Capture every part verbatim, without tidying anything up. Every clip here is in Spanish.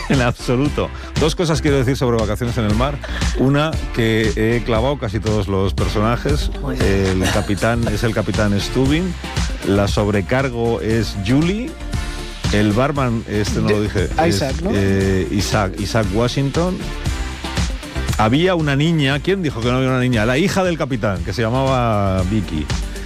En absoluto. Dos cosas quiero decir sobre Vacaciones en el Mar. Una, que he clavado casi todos los personajes. El capitán es el capitán Stubing. La sobrecargo es Julie. El barman, este no lo dije, Isaac, es, ¿no? eh, Isaac, Isaac Washington. Había una niña, ¿quién dijo que no había una niña? La hija del capitán, que se llamaba Vicky.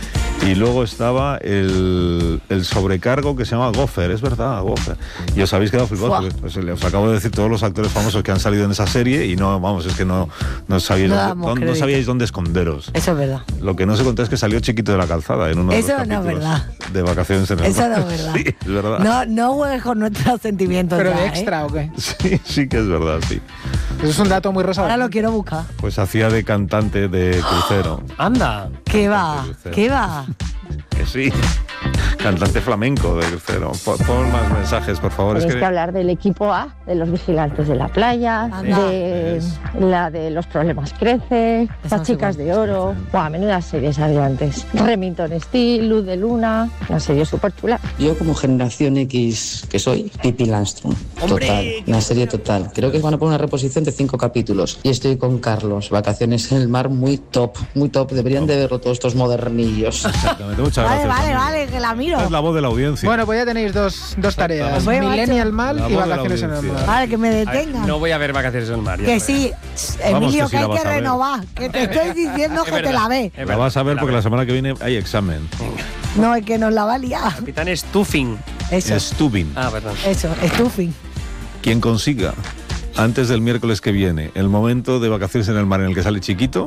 Y luego estaba el, el sobrecargo que se llama Gopher, es verdad, Gopher. Y os habéis quedado flipados porque pues, os acabo de decir todos los actores famosos que han salido en esa serie y no, vamos, es que no, no, sabíais, no, dónde, dónde, no sabíais dónde esconderos. Eso es verdad. Lo que no se contó es que salió Chiquito de la Calzada en uno de los Eso no capítulos es verdad. de Vacaciones en el Eso Mar. no es verdad. Sí, es verdad. No, no juegues con nuestros sentimientos. ¿Pero ya, de extra ¿eh? o qué? Sí, sí que es verdad, sí. Eso es un dato muy rosado. Ahora lo quiero buscar. Pues hacía de cantante de crucero. Anda. ¿Qué va? ¿Qué va? Que sí. Cantante flamenco de crucero. Pon, pon más mensajes, por favor. Tenéis Es que... que hablar del equipo A, de los vigilantes de la playa, Anda. de Es- la de los problemas crece, Esa las no sé chicas cuál. de oro. Buah, menudas series había antes. Remington Steel, Luz de Luna, una serie súper chula. Yo como generación X que soy, Pippi Landström. Total, una serie total. Creo que van a poner una reposición de cinco capítulos. Y estoy con Carlos, Vacaciones en el Mar, muy top, muy top. Deberían de verlo todos estos modernillos. Exactamente, muchas Vale, gracias. vale, Manu. vale, que la miro. Esta es la voz de la audiencia. Bueno, pues ya tenéis dos, dos tareas. Pues voy, macho. Millennial Mal La y voz de la Vacaciones en el audiencia. Mar. Vale, que me A ver, detengan. no voy a ver Vacaciones en el Mar. ya Que lo sí, Vamos, Emilio, que sí que la hay vas que a ver. renovar. Que te estoy diciendo Es que te verdad, la ve. es La verdad, vas a ver la porque la veo. semana que viene hay examen. No, es que nos la va a liar. Capitán Stuffing. Eso, Stubing. Ah, perdón. eso, stuffing. Quien consiga, antes del miércoles que viene, el momento de Vacaciones en el Mar en el que sale Chiquito,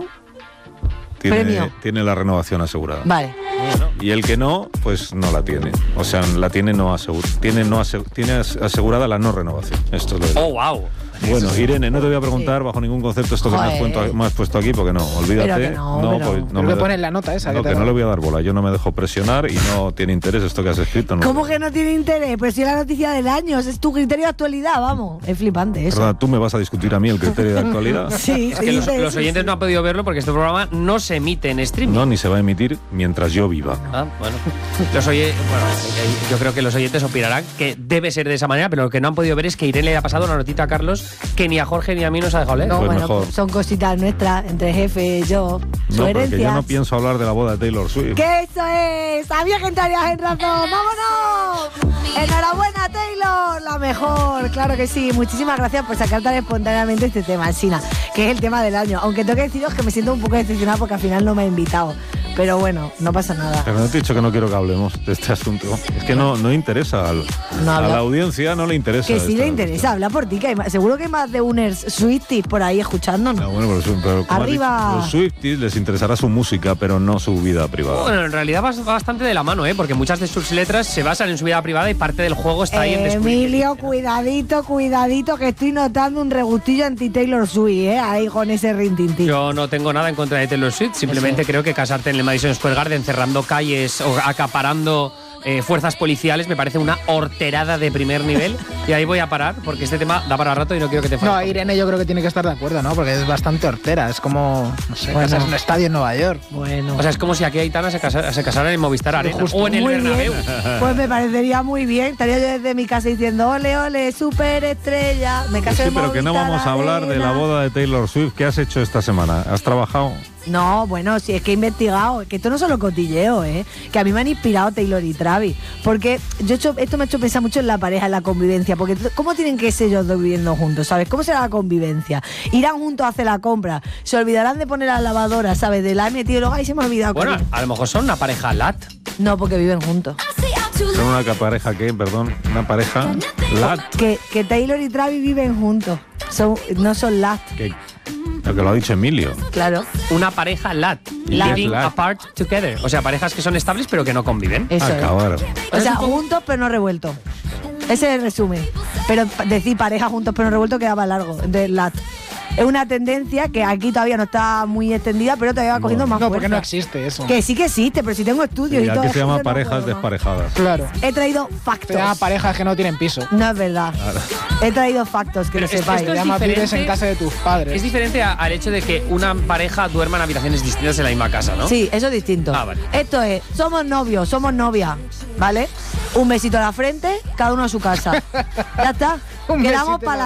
tiene, Premio. tiene la renovación asegurada. Vale. Y el que no, pues no la tiene. O sea, la tiene no asegurada. Tiene, no asegu- tiene as- asegurada la no renovación. Esto es lo Oh, wow. Bueno, Irene, no te voy a preguntar bajo ningún concepto esto que me has, Joder. puesto, me has puesto aquí, porque no, olvídate. Pero que no, pero- pues, Pero me le de- ponen la nota esa. no, que que te no da. le voy a dar bola. Yo no me dejo presionar y no tiene interés esto que has escrito. No. ¿Cómo que no tiene interés? Pero si es la noticia del año, es tu criterio de actualidad, vamos. Es flipante eso. Perdona, ¿tú me vas a discutir a mí el criterio de actualidad? Sí, Es sí, que los, sí, los sí, oyentes sí. no han podido verlo porque este programa no se emite en streaming. No, ni se va a emitir mientras yo viva. Ah, bueno. Los oye, bueno, eh, yo creo que los oyentes opinarán que debe ser de esa manera, pero lo que no han podido ver es que Irene le ha pasado una notita a Carlos que ni a Jorge ni a mí nos ha dejado leer. No, Pues bueno, mejor. pues son cositas nuestras, entre jefe y yo. No, porque yo Sugerencias. no pienso hablar de la boda de Taylor Swift. ¡Que eso es! ¡Sabía que entrarías en razón! ¡Vámonos! ¡Enhorabuena, Taylor! La mejor, claro que sí. Muchísimas gracias por sacar tan espontáneamente este tema, Alsina, que es el tema del año. Aunque tengo que deciros que me siento un poco decepcionada porque al final no me ha invitado. Pero bueno, no pasa nada. Pero no te he dicho que no quiero que hablemos de este asunto. Es que no, no interesa. Al, No a habla- la audiencia no le interesa. Que sí esta- le interesa, habla por ti, que hay más- seguro que hay más de uners Swifties por ahí escuchándonos. No, bueno, pero, pero como has Arriba. dicho, los Swifties les interesará su música, pero no su vida privada. Bueno, en realidad va va bastante de la mano, ¿eh? Porque muchas de sus letras se basan en su vida privada y parte del juego está ahí en descubrir. Emilio, cuidadito, cuidadito, que estoy notando un regustillo anti-Taylor Swift, ¿eh? Ahí con ese rintintín. Yo no tengo nada en contra de Taylor Swift, simplemente creo que casarte en el Madison Square Garden cerrando calles o acaparando eh, fuerzas policiales me parece una horterada de primer nivel y ahí voy a parar porque este tema da para rato y no quiero que te No, falte. Irene yo creo que tiene que estar de acuerdo, ¿no? Porque es bastante hortera. Es como, no sé, Bueno. casas en un estadio en Nueva York. Bueno. O sea, es como si aquí Aitana se, casa- se casara en Movistar Arena o en el Muy Bernabéu. bien. Pues me parecería muy bien. Estaría yo desde mi casa diciendo, ole, ole, superestrella. Me casé Sí, en pero que no Movistar vamos a hablar de la Arena. boda de Taylor Swift. ¿Qué has hecho esta semana? ¿Has trabajado? No, bueno, si es que he investigado, que esto no es solo cotilleo, ¿eh? Que a mí me han inspirado Taylor y Travis. Porque yo he hecho, esto me ha hecho pensar mucho en la pareja, en la convivencia. Porque ¿cómo tienen que ser ellos dos viviendo juntos, sabes? ¿Cómo será la convivencia? Irán juntos a hacer la compra. Se olvidarán de poner la lavadora, ¿sabes? De la he metido y luego, ay, se me ha olvidado. Bueno, cariño. a lo mejor son una pareja lat. No, porque viven juntos. ¿Son una pareja qué? Perdón. ¿Una pareja? ¿Lat? Que, que Taylor y Travis viven juntos. Son, no son las, Que, lo que lo ha dicho Emilio. claro. Una pareja lat. ¿Y qué es Living lat? apart together. O sea, parejas que son estables pero que no conviven. Eso es. Acabar. O sea, juntos pero no revueltos. Ese es el resumen. Pero pa- decir pareja juntos pero no revueltos quedaba largo. De lat. Es una tendencia que aquí todavía no está muy extendida, pero todavía va cogiendo más No, porque fuerza. no existe eso. Que sí que existe, pero si tengo estudios y Ya todo. que se llama yo no parejas puedo más. desparejadas. Claro. He traído Se factos. llama parejas que no tienen piso. No es verdad. He traído factos, que Pero lo esto- sepáis. esto Se es llama vives diferente. en casa de tus padres. Es diferente a- al hecho de que una pareja duerma en habitaciones distintas en la misma casa, ¿no? Sí, eso es distinto. Ah, vale. Esto es, somos novios, somos novia, ¿vale? Un besito a la frente, cada uno a su casa. Ya está. Un Quedamos besito en para la